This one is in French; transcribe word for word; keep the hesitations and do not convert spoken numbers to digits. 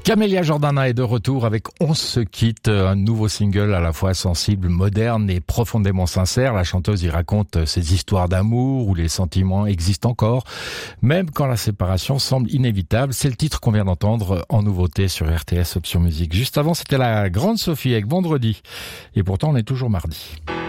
Camélia Jordana est de retour avec On se quitte, un nouveau single à la fois sensible, moderne et profondément sincère. La chanteuse y raconte ses histoires d'amour où les sentiments existent encore, même quand la séparation semble inévitable. C'est le titre qu'on vient d'entendre en nouveauté sur R T S Option Musique. Juste avant, c'était la Grande Sophie avec Vendredi. Et pourtant, on est toujours mardi.